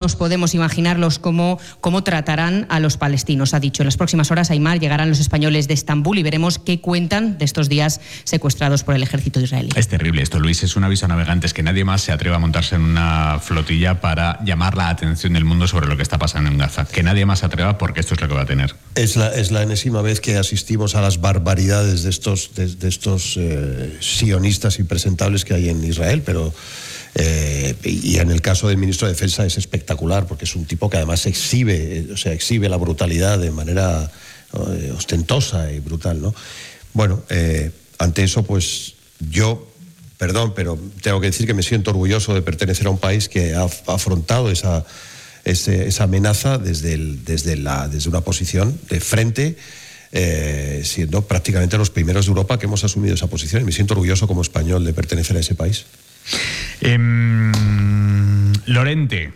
todos podemos imaginarlos cómo tratarán a los palestinos. Ha dicho, en las próximas horas, Aimar, llegarán los españoles de Estambul y veremos qué cuentan de estos días secuestrados por el ejército israelí. Es terrible esto, Luis. Es un aviso a navegantes que nadie más se atreva a montarse en una flotilla para llamar la atención del mundo sobre lo que está pasando en Gaza. Que nadie más se atreva, porque esto es lo que va a tener. Es la enésima vez que asistimos a las barbaridades de estos sionistas impresentables que hay en Israel, pero y en el caso del ministro de Defensa es espectacular, porque es un tipo que además exhibe la brutalidad de manera ostentosa y brutal, ¿no? Bueno, ante eso, pues yo, perdón, pero tengo que decir que me siento orgulloso de pertenecer a un país que ha afrontado esa amenaza desde una posición de frente, siendo prácticamente los primeros de Europa que hemos asumido esa posición, y me siento orgulloso como español de pertenecer a ese país. Lorente.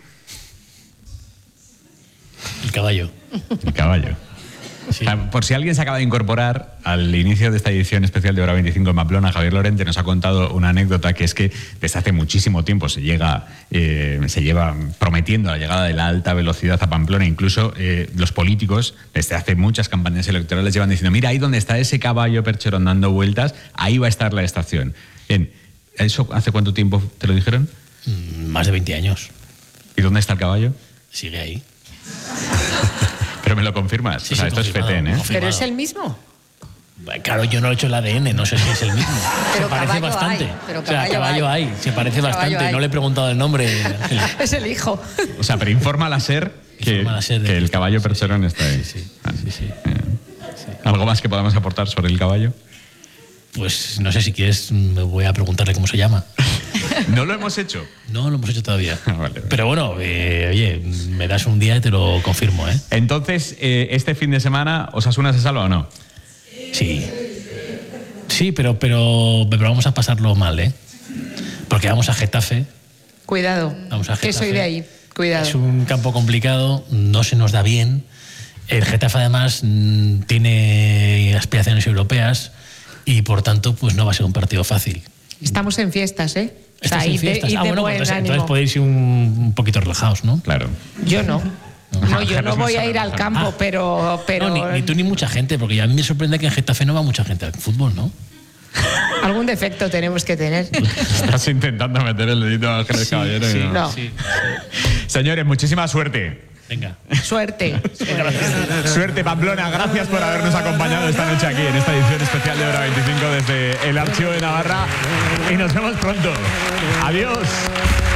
El caballo. El caballo. Sí. Por si alguien se acaba de incorporar al inicio de esta edición especial de Hora 25 en Pamplona, Javier Lorente nos ha contado una anécdota, que es que desde hace muchísimo tiempo se lleva prometiendo la llegada de la alta velocidad a Pamplona. Incluso los políticos desde hace muchas campañas electorales llevan diciendo, mira, ahí donde está ese caballo percherón dando vueltas, ahí va a estar la estación. Bien, ¿eso hace cuánto tiempo te lo dijeron? Más de 20 años. ¿Y dónde está el caballo? Sigue ahí. Pero me lo confirmas. Sí, o sea, sí, esto es FETEN, ¿eh? ¿Pero es el mismo? Claro, yo no he hecho el ADN, no sé si es el mismo. Pero se parece bastante. Caballo hay. Se parece bastante. No le he preguntado el nombre. Es el hijo. O sea, pero informa a la SER que el caballo percherón está ahí. Sí. ¿Algo más que podamos aportar sobre el caballo? Pues no sé, si quieres me voy a preguntarle cómo se llama. ¿No lo hemos hecho? No lo hemos hecho todavía. Vale. Pero bueno, oye, me das un día y te lo confirmo, ¿eh? Entonces, ¿este fin de semana Osasuna se salva o no? Sí. Sí, pero vamos a pasarlo mal, ¿eh? Porque vamos a Getafe. Cuidado, Vamos a Getafe. que soy de ahí. Cuidado. Es un campo complicado, no se nos da bien. El Getafe además tiene aspiraciones europeas y por tanto pues no va a ser un partido fácil. Estamos en fiestas, ¿eh? Estás en fiestas. Bueno, pues entonces podéis ir un poquito relajados, ¿no? Claro. Yo no. No, yo no voy a ir al campo, pero... No, ni tú ni mucha gente, porque a mí me sorprende que en Getafe no va mucha gente al fútbol, ¿no? Algún defecto tenemos que tener. Estás intentando meter el dedito a Ángeles Caballero. Sí, y no. sí. Señores, muchísima suerte. Venga. Suerte. Suerte, Pamplona. Gracias por habernos acompañado esta noche aquí en esta edición especial de Hora 25 desde el Archivo de Navarra. Y nos vemos pronto. Adiós.